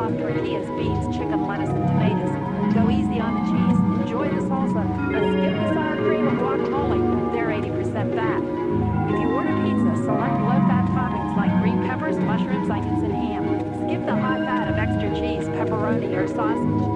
soft tortillas, beans, chicken, lettuce, and tomatoes. Go easy on the cheese. Enjoy the salsa. Skip the sour cream and guacamole. They're 80% fat. If you order pizza, select low-fat toppings like green peppers, mushrooms, onions, and ham. Skip the high fat of extra cheese, pepperoni, or sausage.